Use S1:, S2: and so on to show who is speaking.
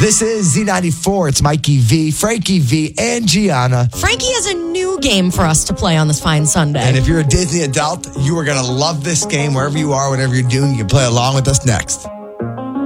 S1: This is Z94. It's Mikey V, Frankie V, and Gianna.
S2: Frankie has a new game for us to play on this fine Sunday.
S1: And if you're a Disney adult, you are going to love this game wherever you are, whatever you're doing. You can play along with us next.